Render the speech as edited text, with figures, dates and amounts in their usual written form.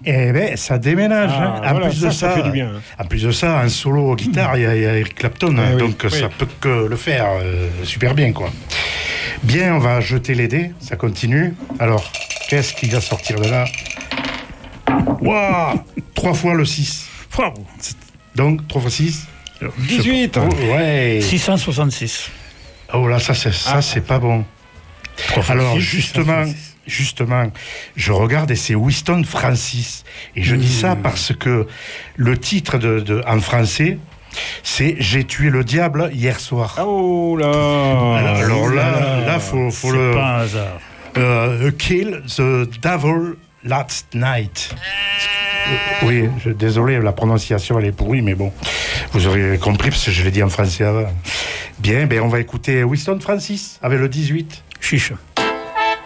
Eh ben, ça déménage. Ça fait du bien. En plus de ça, en solo guitare, il y a Eric Clapton, donc ça peut que le faire super bien, quoi. Bien, on va jeter les dés, ça continue. Alors, qu'est-ce qui va sortir de là? Waouh, 3 fois le 6. Wow. Donc, 3 fois 6. 18. Ouais. 666. Oh là, ça c'est pas bon. Alors, justement, je regarde et c'est Winston Francis. Et je dis ça parce que le titre en français, c'est « J'ai tué le diable hier soir ». Oh là. Alors là, faut c'est le... pas un hasard. Kill the devil last night. Oui, désolé, la prononciation elle est pourrie, mais bon, vous aurez compris parce que je l'ai dit en français avant. Bien, on va écouter Winston Francis avec le 18. Chiche.